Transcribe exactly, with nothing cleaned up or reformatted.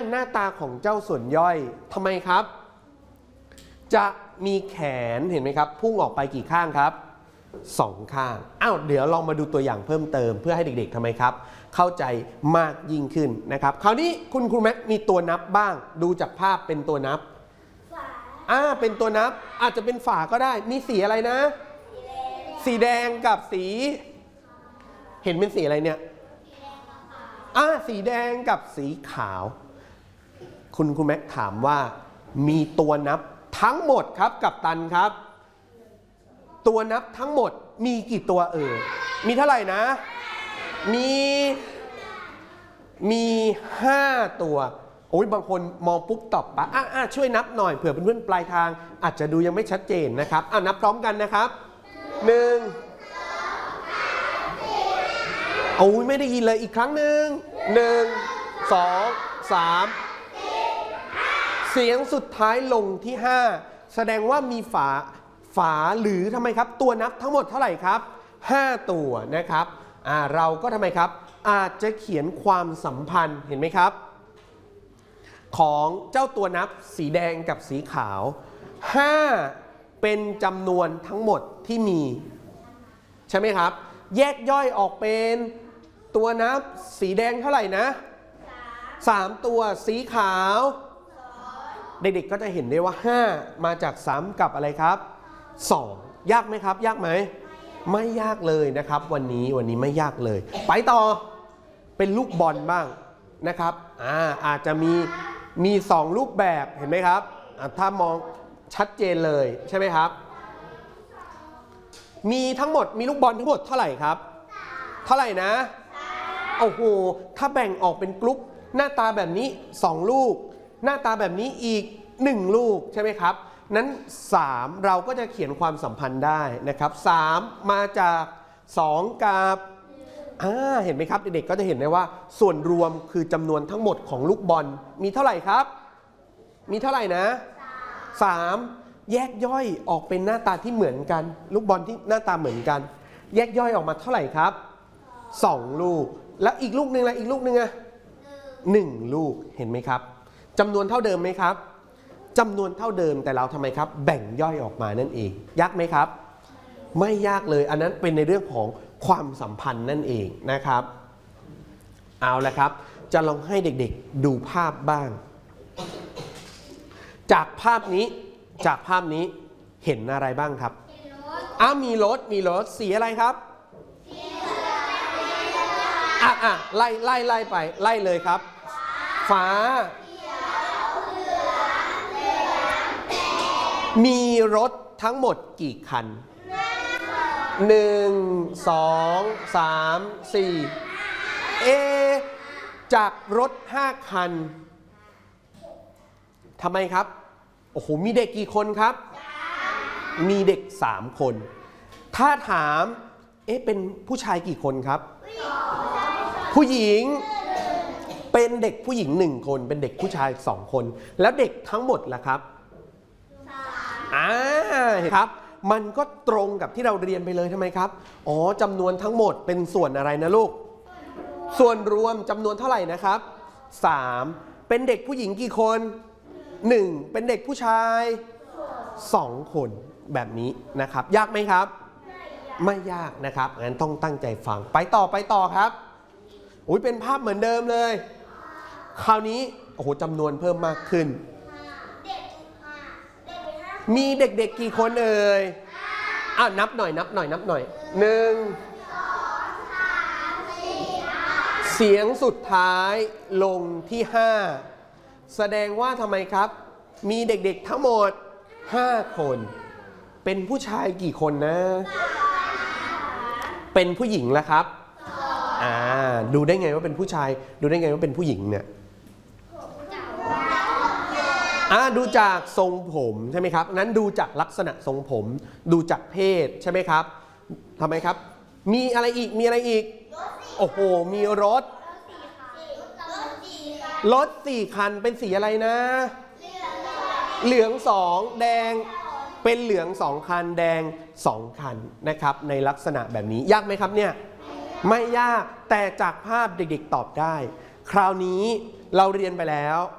หน้าตาของเจ้าส่วนย่อยทำไมครับจะมีแขนเห็นไหมครับพุ่งออกไปกี่ข้างครับสองข้างอ้าวเดี๋ยวลองมาดูตัวอย่างเพิ่มเติมเพื่อให้เด็กๆทำไมครับเข้าใจมากยิ่งขึ้นนะครับคราวนี้คุณครูแม็กมีตัวนับบ้างดูจากภาพเป็นตัวนับอ่าเป็นตัวนับอาจจะเป็นฝาก็ได้มีสีอะไรนะสีแดงกับสีเห็นเป็นสีอะไรเนี่ยอ่าสีแดงกับสีขาวคุณครูแม็กถามว่ามีตัวนับทั้งหมดครับกัปตันครับตัวนับทั้งหมดมีกี่ตัวเอ่ยมีเท่าไหร่นะมีมีห้าตัวโอ้ยบางคนมองปุ๊บตอบปะอ่ะอ่ะช่วยนับหน่อยเผื่อเพื่อนๆปลายทางอาจจะดูยังไม่ชัดเจนนะครับอ่ะนับพร้อมกันนะครับหนึ่งโอ้ยไม่ได้ยินเลยอีกครั้งหนึ่งหนึ่งสองสามเสียงสุดท้ายลงที่ห้าแสดงว่ามีฝาฝาหรือทำไมครับตัวนับทั้งหมดเท่าไหร่ครับห้าตัวนะครับอ่าเราก็ทำไมครับอาจจะเขียนความสัมพันธ์เห็นไหมครับของเจ้าตัวนับสีแดงกับสีขาวห้าเป็นจำนวนทั้งหมดที่มีใช่ไหมครับแยกย่อยออกเป็นตัวนับสีแดงเท่าไหร่นะสามตัวสีขาวเด็กๆก็จะเห็นได้ว่าห้ามาจากสามกับอะไรครับสองยากไหมครับยากไหมไม่ยากเลยนะครับวันนี้วันนี้ไม่ยากเลยไปต่อเป็นลูกบอลบ้างนะครับอ่าอาจจะมีมีสองรูปแบบเห็นไหมครับถ้ามองชัดเจนเลยใช่ไหมครับมีทั้งหมดมีลูกบอลทั้งหมดเท่าไหร่ครับเท่าไหร่นะโอ้โหถ้าแบ่งออกเป็นกรุ๊ปหน้าตาแบบนี้สองลูกหน้าตาแบบนี้อีกหนึ่งลูกใช่ไหมครับนั้นสามเราก็จะเขียนความสัมพันธ์ได้นะครับสามมาจากสองกับอ่าเห็นไหมครับเด็กๆก็จะเห็นได้ว่าส่วนรวมคือจำนวนทั้งหมดของลูกบอลมีเท่าไหร่ครับมีเท่าไหร่นะสามแยกย่อยออกเป็นหน้าตาที่เหมือนกันลูกบอลที่หน้าตาเหมือนกันแยกย่อยออกมาเท่าไหร่ครับสองลูกแล้วอีกลูกหนึ่งละอีกลูกหนึ่งอะหนึ่งลูกเห็นไหมครับจำนวนเท่าเดิมไหมครับจำนวนเท่าเดิมแต่เราทำไมครับแบ่งย่อยออกมานั่นเองยากไหมครับไม่ยากเลยอันนั้นเป็นในเรื่องของความสัมพันธ์นั่นเองนะครับเอาละครับจะลองให้เด็กๆดูภาพบ้างจากภาพนี้จากภาพนี้เห็นอะไรบ้างครับอ้าวมีรถมีรถสีอะไรครับอ่ะอ่ะไล่ไล่ไล่ไปไล่เลยครับฟ้ามีรถทั้งหมดกี่คันหนึ่งสองสามสี่เอจากรถห้าคันทำไมครับโอ้โหมีเด็กกี่คนครับมีเด็กสามคนถ้าถามเอ๊ะเป็นผู้ชายกี่คนครับผู้หญิงเป็นเด็กผู้หญิงหนึ่งคนเป็นเด็กผู้ชายสองคนแล้วเด็กทั้งหมดล่ะครับอ่าครับมันก็ตรงกับที่เราเรียนไปเลยทำไมครับอ๋อจำนวนทั้งหมดเป็นส่วนอะไรนะลูกส่วนรวมจำนวนเท่าไหร่นะครับสามเป็นเด็กผู้หญิงกี่คนหนึ่งเป็นเด็กผู้ชายสองคนแบบนี้นะครับยากไหมครับไม่ยากนะครับงั้นต้องตั้งใจฟังไปต่อไปต่อครับอุ้ยเป็นภาพเหมือนเดิมเลยคราวนี้โอ้โหจำนวนเพิ่มมากขึ้นมีเด็กๆกี่คนเอ่ยอ่ะนับหน่อยนับหน่อยนับหน่อยหนึ่งเสียงสุดท้ายลงที่ห้าแสดงว่าทำไมครับมีเด็กๆทั้งหมดห้าคนเป็นผู้ชายกี่คนนะเป็นผู้หญิงแล้วครับอ่าดูได้ไงว่าเป็นผู้ชายดูได้ไงว่าเป็นผู้หญิงเนี่ยอ่าดูจากทรงผมใช่ไหมครับนั้นดูจากลักษณะทรงผมดูจากเพศใช่ไหมครับทำไมครับมีอะไรอีกมีอะไรอีกโอ้โหมีรถรถสี่คันเป็นสีอะไรนะเหลืองสองแดงเป็นเหลืองสองคันแดงสองคันนะครับในลักษณะแบบนี้ยากไหมครับเนี่ยไม่ยากแต่จากภาพเด็กๆตอบได้คราวนี้เราเรียนไปแล้ว